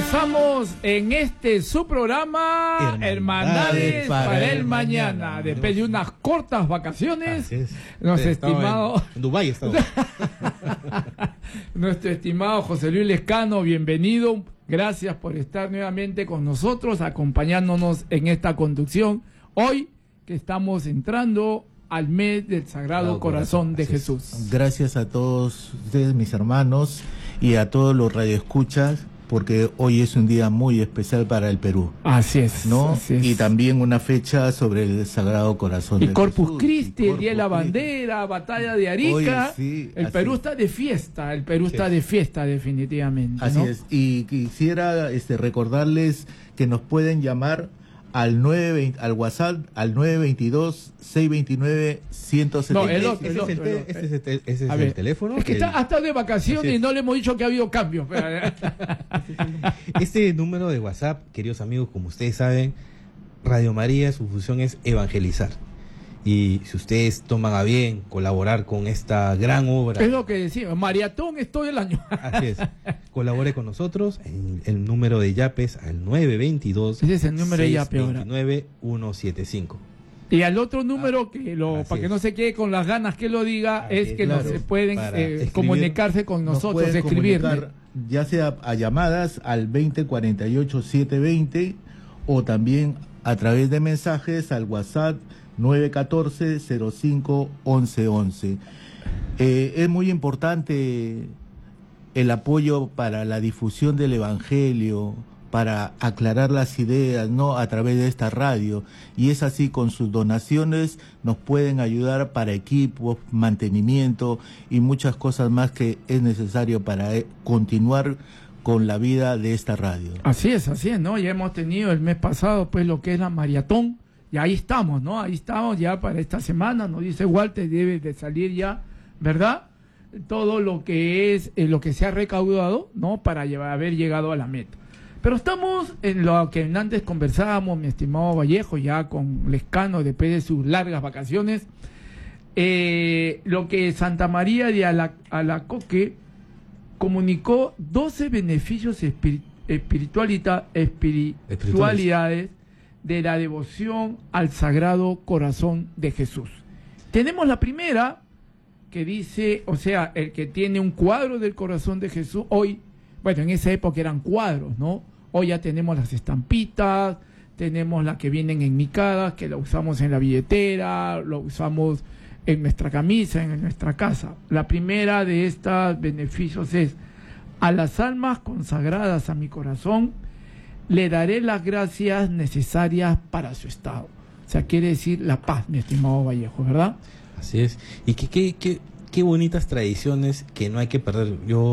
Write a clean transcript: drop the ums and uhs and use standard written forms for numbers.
Estamos en su programa Hermandades para el Mañana. Después de unas cortas vacaciones, nuestro estimado en Dubái estaba. Nuestro estimado José Luis Lescano, bienvenido. Gracias por estar nuevamente con nosotros, acompañándonos en esta conducción. Hoy que estamos entrando al mes del Sagrado Corazón de Jesús. Gracias a todos ustedes, mis hermanos, y a todos los radioescuchas, porque hoy es un día muy especial para el Perú. Así es, ¿no? Así es. Y también una fecha sobre el Sagrado Corazón de Jesús. Corpus Christi, el Día de la Bandera, Batalla de Arica. Hoy, sí, el Perú está de fiesta, definitivamente. Así ¿no? es, y quisiera recordarles que nos pueden llamar al WhatsApp al 922-629-170. No, Ese es el teléfono. Es que está de vacaciones y no le hemos dicho que ha habido cambios. Este número de WhatsApp, queridos amigos, como ustedes saben, Radio María, su función es evangelizar. Y si ustedes toman a bien colaborar con esta gran obra, es lo que decimos, maratón es todo el año. Así es, colabore con nosotros en el número de Yapes al 922. Ese es el número de Yapes ahora. 92175. Y al otro número, para que no se quede con las ganas que lo diga, es que no se pueden comunicarse con nosotros, escribirle. Ya sea a llamadas al 2048-720 o también a través de mensajes al WhatsApp 914-05-1111. Es muy importante el apoyo para la difusión del Evangelio, para aclarar las ideas, ¿no?, a través de esta radio. Y es así, con sus donaciones nos pueden ayudar para equipos, mantenimiento y muchas cosas más que es necesario para continuar con la vida de esta radio. Así es, ¿no? Ya hemos tenido el mes pasado, pues, lo que es la maratón. Y ahí estamos, ¿no? Ahí estamos ya para esta semana, nos dice Walter, debe de salir ya, ¿verdad? Todo lo que es, lo que se ha recaudado, ¿no? Para haber llegado a la meta. Pero estamos en lo que antes conversábamos, mi estimado Vallejo, ya con Lescano, después de sus largas vacaciones, lo que Santa María de Alacoque comunicó 12 beneficios espiritualidades de la devoción al Sagrado Corazón de Jesús. Tenemos la primera, que dice, o sea, el que tiene un cuadro del Corazón de Jesús, hoy, bueno, en esa época eran cuadros, ¿no? Hoy ya tenemos las estampitas, tenemos las que vienen enmicadas, que la usamos en la billetera, lo usamos en nuestra camisa, en nuestra casa. La primera de estos beneficios es: a las almas consagradas a mi corazón le daré las gracias necesarias para su estado. O sea, quiere decir la paz, mi estimado Vallejo, ¿verdad? Así es. Y qué bonitas tradiciones que no hay que perder. Yo